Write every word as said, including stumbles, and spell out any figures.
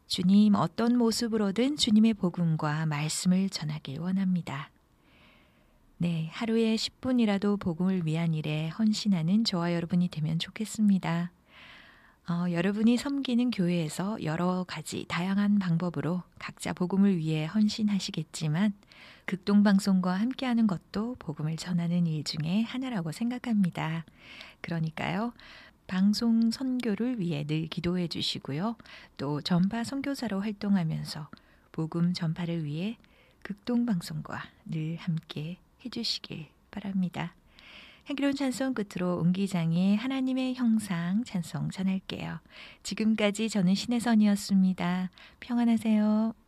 주님 어떤 모습으로든 주님의 복음과 말씀을 전하길 원합니다. 네, 하루에 십 분이라도 복음을 위한 일에 헌신하는 저와 여러분이 되면 좋겠습니다. 어, 여러분이 섬기는 교회에서 여러 가지 다양한 방법으로 각자 복음을 위해 헌신하시겠지만 극동방송과 함께하는 것도 복음을 전하는 일 중에 하나라고 생각합니다. 그러니까요. 방송 선교를 위해 늘 기도해 주시고요. 또 전파 선교사로 활동하면서 복음 전파를 위해 극동방송과 늘 함께 해주시길 바랍니다. 향기로운 찬송 끝으로 옹기장의 하나님의 형상 찬송 전할게요. 지금까지 저는 신혜선이었습니다. 평안하세요.